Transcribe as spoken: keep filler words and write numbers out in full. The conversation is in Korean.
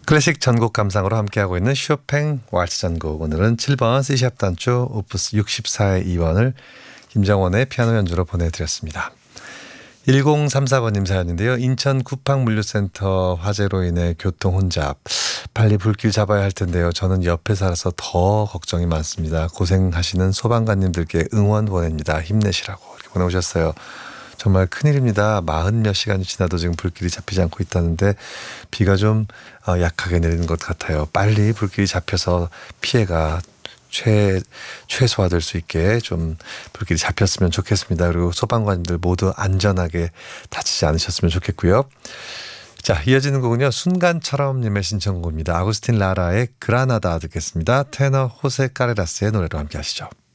클래식 전곡 감상으로 함께하고 있는 쇼팽 왈츠 전곡. 오늘은 칠 번 C샵 단조 오프스 육십사의 이 번을 김정원의 피아노 연주로 보내드렸습니다. 일공삼사 번님 사연인데요. 인천 구팡물류센터 화재로 인해 교통 혼잡. 빨리 불길 잡아야 할 텐데요. 저는 옆에 살아서 더 걱정이 많습니다. 고생하시는 소방관님들께 응원 보냅니다. 힘내시라고 이렇게 보내오셨어요. 정말 큰일입니다. 마흔 몇 시간이 지나도 지금 불길이 잡히지 않고 있다는데 비가 좀 약하게 내리는 것 같아요. 빨리 불길이 잡혀서 피해가 최, 최소화될 수 있게 좀 불길이 잡혔으면 좋겠습니다. 그리고 소방관님들 모두 안전하게 다치지 않으셨으면 좋겠고요. 자, 이어지는 곡은요. 순간처럼님의 신청곡입니다. 아구스틴 라라의 그라나다 듣겠습니다. 테너 호세 카레라스의 노래로 함께 하시죠.